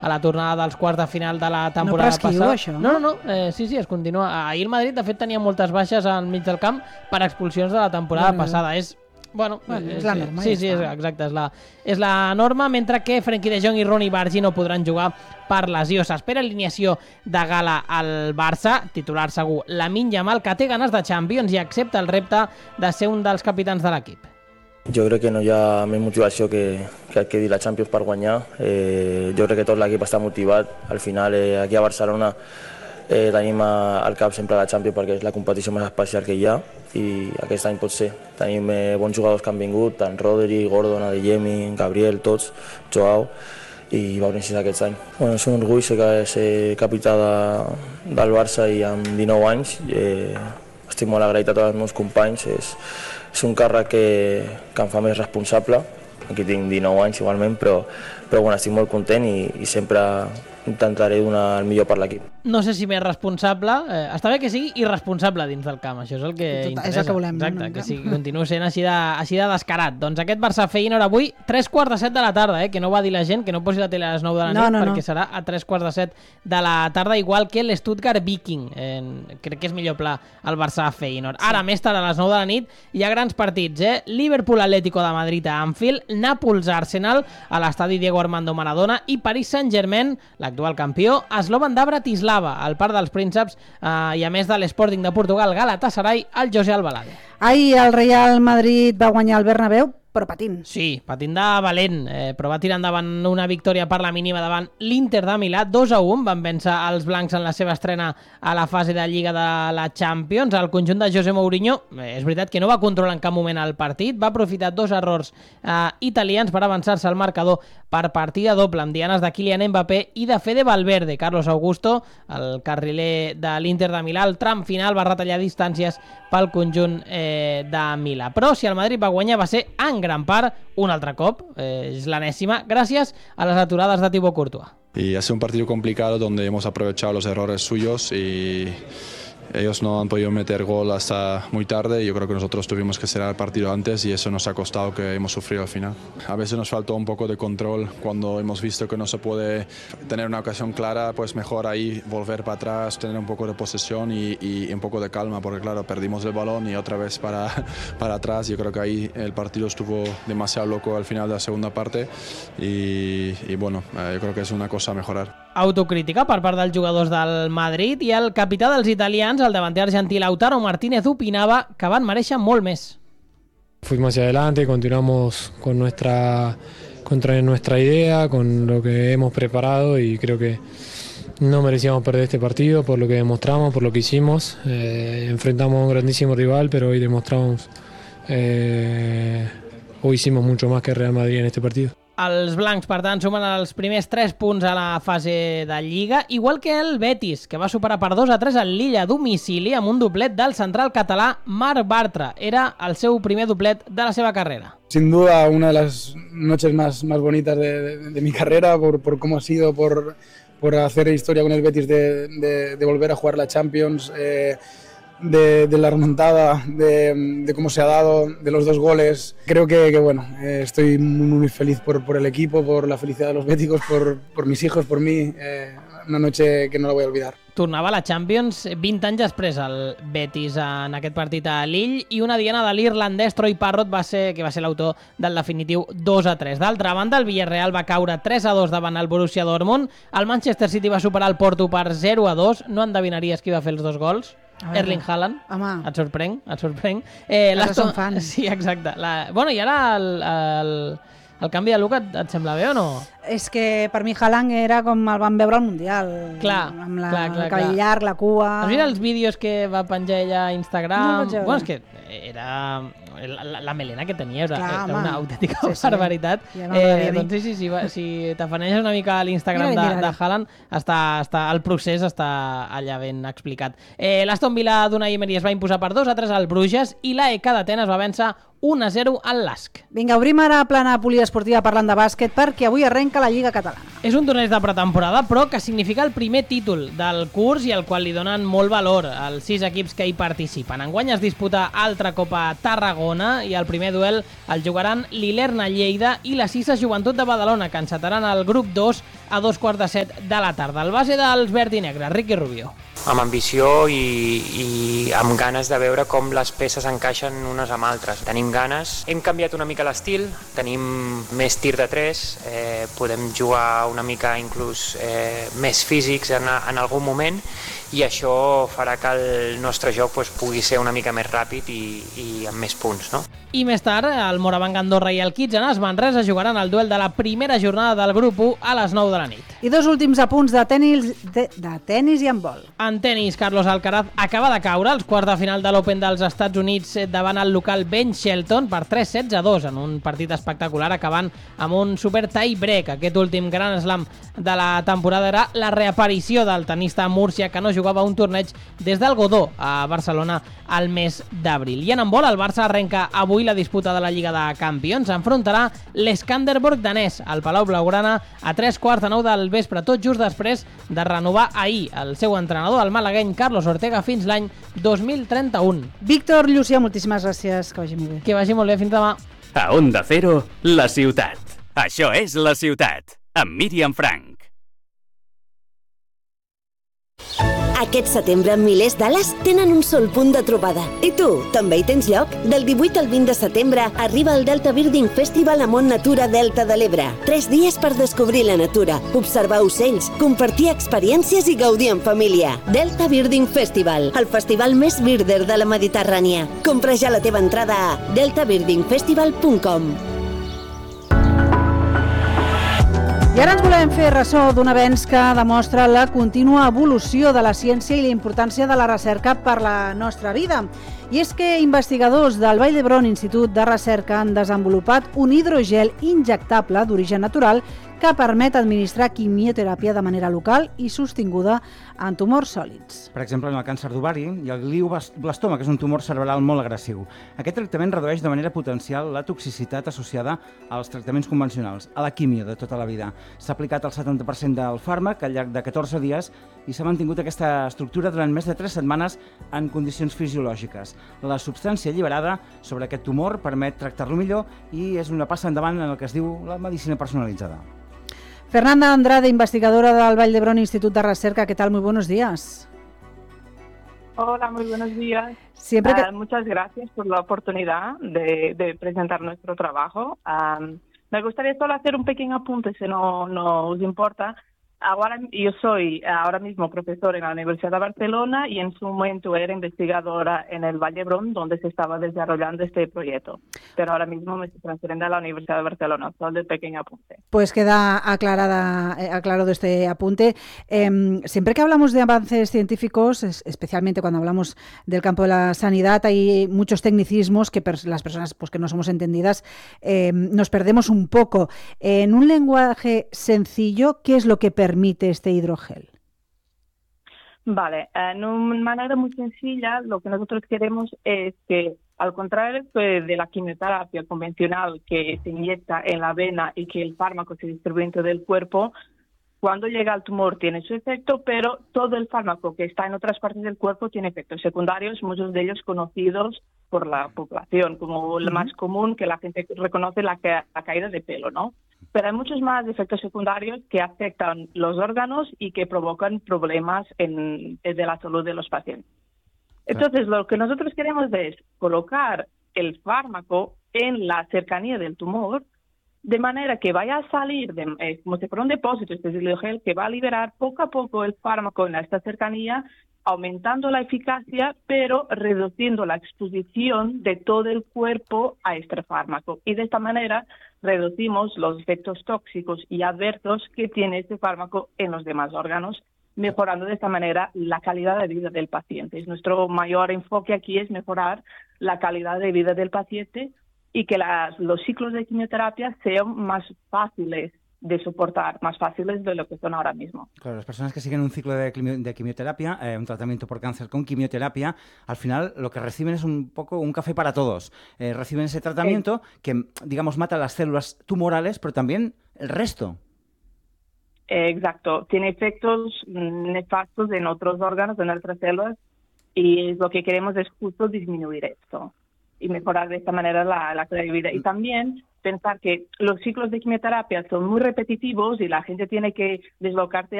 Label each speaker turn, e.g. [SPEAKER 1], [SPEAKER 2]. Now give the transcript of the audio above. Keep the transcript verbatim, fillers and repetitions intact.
[SPEAKER 1] a la tornada dels quarts de final de la temporada
[SPEAKER 2] no prescriu,
[SPEAKER 1] passada.
[SPEAKER 2] Això?
[SPEAKER 1] No, no, no, eh, sí, sí, es continua. Ahir el Madrid, de fet, tenia moltes baixes al mig del camp per expulsions de la temporada
[SPEAKER 2] Bueno,
[SPEAKER 1] passada. És, bueno,
[SPEAKER 2] bueno,
[SPEAKER 1] és,
[SPEAKER 2] és la norma.
[SPEAKER 1] Sí,
[SPEAKER 2] ja
[SPEAKER 1] sí, és,
[SPEAKER 2] està.
[SPEAKER 1] exacte, és la, és la norma, mentre que Frenkie de Jong i Ronny Bargi no podran jugar per lesió. S'espera alineació de gala al Barça, titular segur Lamine Yamal, que té ganes de Champions i accepta el repte de ser un dels capitans de l'equip.
[SPEAKER 3] Jo crec que no hi ha més motivació que, que el que dir la Champions per guanyar. Eh, jo crec que tot l'equip està motivat. Al final, eh, aquí a Barcelona eh, tenim al cap sempre la Champions perquè és la competició més especial que hi ha i aquest any pot ser. Tenim eh, bons jugadors que han vingut, tant Rodri, Gordon, Adeyemi, Gabriel, tots, Joao, i va unir aquests anys. Bueno, és un orgull ser, ser capità de, del Barça i amb dinou anys. Eh, estic molt agraït a tots els meus companys. És, és un càrrec que, que em fa més responsable. Aquí tinc dinou anys igualment, però, però bueno, estic molt content i, i sempre intentaré donar el millor per l'equip.
[SPEAKER 1] No sé si més responsable, eh, està bé que sigui irresponsable dins del camp, això és el que
[SPEAKER 2] Tot,
[SPEAKER 1] interessa.
[SPEAKER 2] és el que volem.
[SPEAKER 1] Exacte,
[SPEAKER 2] no?
[SPEAKER 1] que sigui, continuï sent així de, així de descarat. Doncs aquest Barça-Feyenoord avui, tres quarts de set de la tarda, eh, que no va dir la gent, que no posi la tele a les nou de la
[SPEAKER 2] No,
[SPEAKER 1] nit,
[SPEAKER 2] no,
[SPEAKER 1] perquè
[SPEAKER 2] no.
[SPEAKER 1] serà a tres quarts de set de la tarda, igual que l'Stuttgart-Viking. Eh, crec que és millor pla el Barça-Feyenoord. Ara, més tard, a les nou de la nit, hi ha grans partits, eh? Liverpool-Atlético de Madrid a Anfield, Nàpols-Arsenal a l'estadi Diego Armando Maradona i Paris Saint-Germain, l'actual campió, Slovan de Bratislava, al Parc dels Prínceps, eh, i a més de l'Sporting de Portugal, Galatasaray, el José Albalade.
[SPEAKER 2] Ahir el Real Madrid va guanyar el Bernabéu, però patint.
[SPEAKER 1] Sí, patint de valent, eh, però va tirar endavant una victòria per la mínima davant l'Inter de Milà. dos a un van vèncer els blancs en la seva estrena a la fase de Lliga de la Champions. El conjunt de José Mourinho, eh, és veritat que no va controlar en cap moment el partit, va aprofitar dos errors eh, italians per avançar-se al marcador per partida doble, amb dianes de Kylian Mbappé i de Fede Valverde. Carlos Augusto, el carriler de l'Inter de Milà, el tram final va retallar distàncies pel conjunt eh, de Milà. Però si el Madrid va guanyar va ser en gran part un altre cop, eh, és l'enèsima, gràcies a les aturades de Thibaut Courtois.
[SPEAKER 4] Y ha sido un partido complicado donde hemos aprovechado los errores suyos y ellos no han podido meter gol hasta muy tarde. Yo creo que nosotros tuvimos que cerrar el partido antes y eso nos ha costado que hemos sufrido al final. A veces nos faltó un poco de control cuando hemos visto que no se puede tener una ocasión clara, pues mejor ahí volver para atrás, tener un poco de posesión y, y un poco de calma, porque claro, perdimos el balón y otra vez para, para atrás. Yo creo que ahí el partido estuvo demasiado loco al final de la segunda parte y, y bueno, eh, yo creo que es una cosa a mejorar.
[SPEAKER 1] Autocrítica per part dels jugadors del Madrid i el capità dels italians, el davanter argentí Lautaro Martínez, opinava que van mereixer molt més.
[SPEAKER 5] Fuimos hacia adelante, continuamos con nuestra, contra nuestra idea, con lo que hemos preparado y creo que no merecíamos perder este partido por lo que demostramos, por lo que hicimos. Eh, enfrentamos a un grandísimo rival, pero hoy demostramos, eh, hoy hicimos mucho más que Real Madrid en este partido.
[SPEAKER 1] Els blancs, per tant, sumen els primers tres punts a la fase de Lliga, igual que el Betis, que va superar per dos a tres el Lilla a domicili amb un doblet del central català Marc Bartra. Era el seu primer doblet de la seva carrera.
[SPEAKER 6] Sin duda, una de las noches más, más bonitas de, de, de mi carrera, por, por cómo ha sido, por, por hacer historia con el Betis, de, de, de volver a jugar la Champions, eh, De, de la remontada, de, de cómo se ha dado, de los dos goles. Creo que, que bueno, eh, estoy muy, muy feliz por, por el equipo, por la felicidad de los béticos, por, por mis hijos, por mí. Eh, una noche que no la voy a olvidar.
[SPEAKER 1] Tornava a la Champions vint anys després el Betis en aquest partit a Lille i una diana de l'irlandès Troy Parrott va ser, que va ser l'autor del definitiu dos a tres. D'altra banda, el Villarreal va caure tres a dos davant el Borussia Dortmund. El Manchester City va superar el Porto per zero a dos. No endevinaries qui va fer els dos gols? Erling Haaland.
[SPEAKER 2] Home.
[SPEAKER 1] Et sorprenc, et sorprenc. Eh,
[SPEAKER 2] Ara som fans.
[SPEAKER 1] Sí, exacte. La... Bueno, i ara el, el, el canvi de look et, et sembla bé o no?
[SPEAKER 2] És que per mi Haaland era com el vam veure al Mundial.
[SPEAKER 1] Clar,
[SPEAKER 2] amb la,
[SPEAKER 1] clar, clar,
[SPEAKER 2] el cabell
[SPEAKER 1] clar.
[SPEAKER 2] llarg, la cua...
[SPEAKER 1] Has vist els vídeos que va penjar ella a Instagram?
[SPEAKER 2] No vaig veure.
[SPEAKER 1] Bueno, és que era... La, la, la melena que tenia era,
[SPEAKER 2] Clar,
[SPEAKER 1] era
[SPEAKER 2] home.
[SPEAKER 1] una autèntica
[SPEAKER 2] Sí, sí.
[SPEAKER 1] barbaritat.
[SPEAKER 2] Ja m'agradaria
[SPEAKER 1] Eh,
[SPEAKER 2] dir.
[SPEAKER 1] doncs sí, sí, sí, va, si t'afaneges una mica a l'Instagram
[SPEAKER 2] Mira,
[SPEAKER 1] de,
[SPEAKER 2] mira,
[SPEAKER 1] de Haaland, està, està, el procés està allà ben explicat. Eh, L'Aston Villa d'Unai Emery es va imposar per dos a tres al Bruges i l'A E K d'Atenes va vèncer un a zero al Lask.
[SPEAKER 2] Vinga, obrim ara plana poliesportiva parlant de bàsquet perquè avui arrenca la Lliga Catalana.
[SPEAKER 1] És un torneig de pretemporada, però que significa el primer títol del curs i al qual li donen molt valor als sis equips que hi participen. Enguany es disputa altra Copa Tarragona i el primer duel el jugaran l'Ilerna Lleida i la Sisa Joventut de Badalona, que encetaran el grup dos a dos quarts de set de la tarda. El base dels verd i negre, Riqui Rubio.
[SPEAKER 7] Amb ambició i, i amb ganes de veure com les peces encaixen unes amb altres. Tenim ganes, hem canviat una mica l'estil, tenim més tir de tres, eh, podem jugar una mica inclús eh, més físics en, en algun moment i això farà que el nostre joc pues, pugui ser una mica més ràpid i, i amb més punts, no?
[SPEAKER 1] I més tard, el Morabanc Andorra i el Kitsanas Manresa jugaran el duel de la primera jornada del grup u a les nou de la nit.
[SPEAKER 2] I dos últims apunts de tenis, de, de tenis i handbol.
[SPEAKER 1] En tenis, Carlos Alcaraz acaba de caure als quarts de final de l'Open dels Estats Units davant el local Ben Shelton per tres sets a dos en un partit espectacular, acabant amb un super tie break. Aquest últim gran slam de la temporada era la reaparició del tenista Múrcia, que no jugava un torneig des del Godó a Barcelona al mes d'abril. I en handbol, el Barça arrenca avui la disputa de la Lliga de Campions. Enfrontarà l'Skanderborg danès al Palau Blaugrana a tres quarts de nou del vespre, tot just després de renovar ahir el seu entrenador, el malagueny Carlos Ortega, fins l'any dos mil trenta-u.
[SPEAKER 2] Víctor Llucià, moltíssimes gràcies, que vagi molt bé.
[SPEAKER 1] Que vagi molt bé, fins demà.
[SPEAKER 8] A Onda Cero, la ciutat. Això és La Ciutat, amb Míriam Frank.
[SPEAKER 9] Aquest setembre, milers d'ales tenen un sol punt de trobada. I tu, també hi tens lloc? Del divuit al vint de setembre arriba el Delta Birding Festival a Mont Natura Delta de l'Ebre. Tres dies per descobrir la natura, observar ocells, compartir experiències i gaudir en família. Delta Birding Festival, el festival més birder de la Mediterrània. Compra ja la teva entrada a delta birding festival punt com.
[SPEAKER 2] I ara ens volem fer ressò d'un avenç que demostra la contínua evolució de la ciència i la importància de la recerca per la nostra vida. I és que investigadors del Vall d'Hebron Institut de Recerca han desenvolupat un hidrogel injectable d'origen natural que permet administrar quimioteràpia de manera local i sostinguda en tumors sòlids.
[SPEAKER 10] Per exemple, en el càncer d'ovari i el glioblastoma, que és un tumor cerebral molt agressiu. Aquest tractament redueix de manera potencial la toxicitat associada als tractaments convencionals, a la quimio de tota la vida. S'ha aplicat el setanta per cent del fàrmac al llarg de catorze dies i s'ha mantingut aquesta estructura durant més de tres setmanes en condicions fisiològiques. La substància alliberada sobre aquest tumor permet tractar-lo millor i és una passa endavant en el que es diu la medicina personalitzada.
[SPEAKER 2] Fernanda Andrade, investigadora del Vall d'Hebron Institut de Recerca. ¿Qué tal? Muy buenos días.
[SPEAKER 11] Hola, muy buenos días.
[SPEAKER 2] Siempre que...
[SPEAKER 11] uh, muchas gracias por la oportunidad de, de presentar nuestro trabajo. Um, me gustaría solo hacer un pequeño apunte, si no, no os importa. Ahora, yo soy ahora mismo profesor en la Universidad de Barcelona y en su momento era investigadora en el Vall d'Hebron, donde se estaba desarrollando este proyecto. Pero ahora mismo me estoy transfiriendo a la Universidad de Barcelona, solo de pequeño apunte.
[SPEAKER 2] Pues queda aclarada, eh, aclarado este apunte. Eh, siempre que hablamos de avances científicos, es, especialmente cuando hablamos del campo de la sanidad, hay muchos tecnicismos que per, las personas pues, que no somos entendidas eh, nos perdemos un poco. En un lenguaje sencillo, ¿qué es lo que permite permite este hidrogel?
[SPEAKER 11] Vale, en una manera muy sencilla, lo que nosotros queremos es que, al contrario de la quimioterapia convencional que se inyecta en la vena y que el fármaco se distribuye dentro del cuerpo, cuando llega al tumor tiene su efecto, pero todo el fármaco que está en otras partes del cuerpo tiene efectos secundarios, muchos de ellos conocidos por la población, como el más común que la gente reconoce, la, ca- la caída de pelo, ¿no? Pero hay muchos más efectos secundarios que afectan los órganos y que provocan problemas en, de la salud de los pacientes. Entonces, lo que nosotros queremos es colocar el fármaco en la cercanía del tumor, de manera que vaya a salir, de, eh, como si fuera un depósito, este hidrogel, que va a liberar poco a poco el fármaco en esta cercanía, aumentando la eficacia, pero reduciendo la exposición de todo el cuerpo a este fármaco. Y de esta manera reducimos los efectos tóxicos y adversos que tiene este fármaco en los demás órganos, mejorando de esta manera la calidad de vida del paciente. Nuestro mayor enfoque aquí es mejorar la calidad de vida del paciente y que las, los ciclos de quimioterapia sean más fáciles de soportar, más fáciles de lo que son ahora mismo.
[SPEAKER 10] Claro, las personas que siguen un ciclo de, quimio, de quimioterapia, eh, un tratamiento por cáncer con quimioterapia, al final lo que reciben es un poco un café para todos. Eh, reciben ese tratamiento sí. que, digamos, mata las células tumorales, pero también el resto.
[SPEAKER 11] Eh, exacto. Tiene efectos nefastos en otros órganos, en otras células, y lo que queremos es justo disminuir esto y mejorar de esta manera la, la calidad de vida. Y también pensar que los ciclos de quimioterapia son muy repetitivos y la gente tiene que deslocarse